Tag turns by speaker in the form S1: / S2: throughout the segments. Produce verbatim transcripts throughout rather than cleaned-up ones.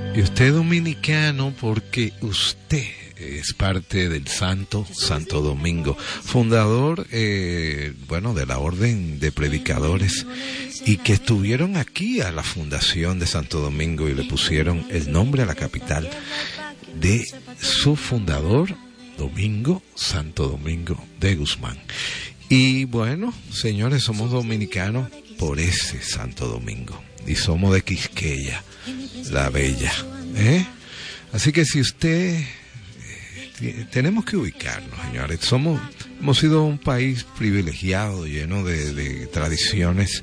S1: Y usted es dominicano porque usted es parte del Santo Santo Domingo, fundador, eh, bueno, de la Orden de Predicadores, y que estuvieron aquí a la fundación de Santo Domingo y le pusieron el nombre a la capital de su fundador, Domingo, Santo Domingo de Guzmán. Y bueno, señores, somos dominicanos por ese Santo Domingo, y somos de Quisqueya, la Bella, ¿eh? Así que si usted... tenemos que ubicarnos, señores. Somos, hemos sido un país privilegiado, lleno de, de tradiciones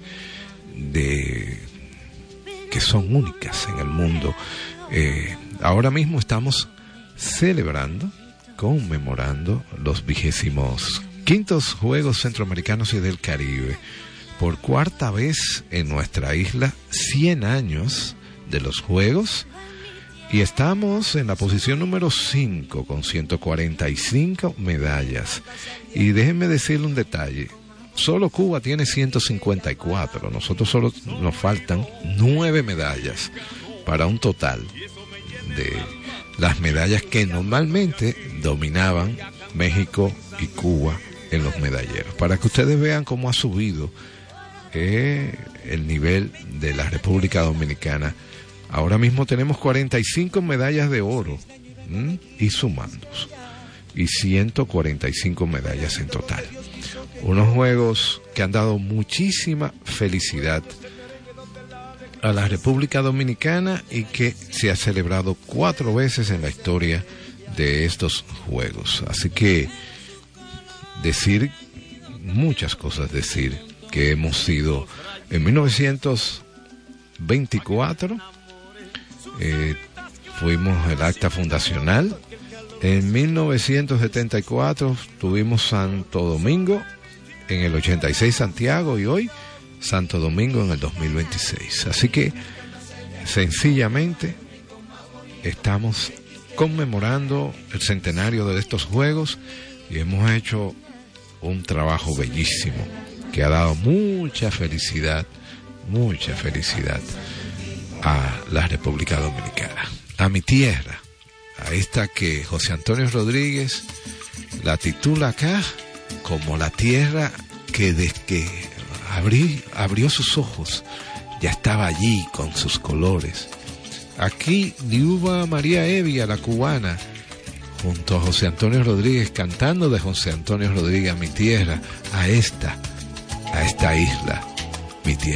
S1: de que son únicas en el mundo. Eh, ahora mismo estamos celebrando, conmemorando los vigésimos quintos Juegos Centroamericanos y del Caribe. Por cuarta vez en nuestra isla, cien años de los Juegos. Y estamos en la posición número cinco con ciento cuarenta y cinco medallas. Y déjenme decirle un detalle. Solo Cuba tiene ciento cincuenta y cuatro. Nosotros solo nos faltan nueve medallas para un total de las medallas que normalmente dominaban México y Cuba en los medalleros. Para que ustedes vean cómo ha subido eh, el nivel de la República Dominicana. Ahora mismo tenemos cuarenta y cinco medallas de oro, ¿m? y sumando, y ciento cuarenta y cinco medallas en total. Unos juegos que han dado muchísima felicidad a la República Dominicana y que se ha celebrado cuatro veces en la historia de estos juegos. Así que decir, muchas cosas decir, que hemos sido en mil novecientos veinticuatro... Eh, fuimos el acta fundacional. En mil novecientos setenta y cuatro tuvimos Santo Domingo, en el ochenta y seis Santiago, y hoy Santo Domingo en el dos mil veintiséis. Así que sencillamente estamos conmemorando el centenario de estos juegos y hemos hecho un trabajo bellísimo que ha dado mucha felicidad, mucha felicidad a la República Dominicana, a mi tierra, a esta que José Antonio Rodríguez la titula acá como la tierra que desde que abrí, abrió sus ojos ya estaba allí con sus colores. Aquí Liuba María Evia, la cubana, junto a José Antonio Rodríguez, cantando de José Antonio Rodríguez, a mi tierra, a esta, a esta isla, mi tierra.